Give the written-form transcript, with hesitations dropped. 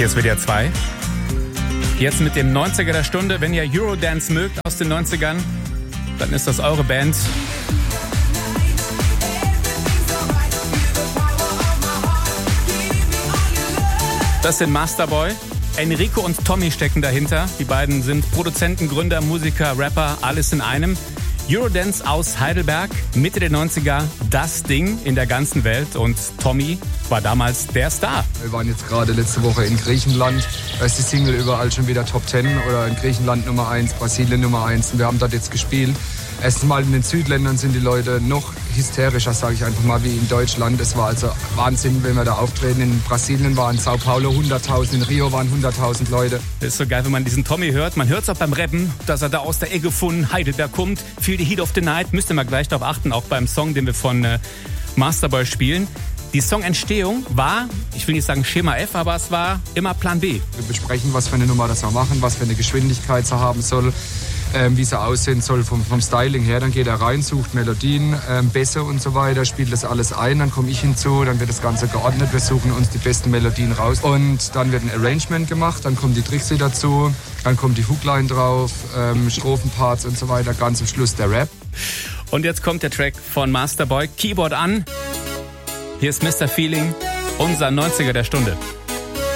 Hier ist WDR 2. Jetzt mit dem 90er der Stunde. Wenn ihr Eurodance mögt aus den 90ern, dann ist das eure Band. Das sind Masterboy. Enrico und Tommy stecken dahinter. Die beiden sind Produzenten, Gründer, Musiker, Rapper, alles in einem. Eurodance aus Heidelberg, Mitte der 90er, das Ding in der ganzen Welt. Und Tommy war damals der Star. Wir waren jetzt gerade letzte Woche in Griechenland. Da ist die Single überall schon wieder Top 10 oder in Griechenland Nummer 1, Brasilien Nummer 1. Und wir haben dort jetzt gespielt. Erstens mal in den Südländern sind die Leute noch hysterischer, sage ich einfach mal, wie in Deutschland. Es war also Wahnsinn, wenn wir da auftreten. In Brasilien waren in Sao Paulo 100.000, in Rio waren 100.000 Leute. Das ist so geil, wenn man diesen Tommy hört. Man hört es auch beim Rappen, dass er da aus der Ecke von Heidelberg kommt. Feel the Heat of the Night. Müsst ihr mal gleich darauf achten, auch beim Song, den wir von Masterboy spielen. Die Songentstehung war, ich will nicht sagen Schema F, aber es war immer Plan B. Wir besprechen, was für eine Nummer das wir machen, was für eine Geschwindigkeit sie haben soll. Wie sie aussehen soll vom Styling her. Dann geht er rein, sucht Melodien, Bässe und so weiter, spielt das alles ein, dann komme ich hinzu, dann wird das Ganze geordnet, wir suchen uns die besten Melodien raus und dann wird ein Arrangement gemacht, dann kommt die Trixie dazu, dann kommt die Hookline drauf, Strophenparts und so weiter, ganz am Schluss der Rap. Und jetzt kommt der Track von Masterboy, Keyboard an. Hier ist Mr. Feeling, unser 90er der Stunde.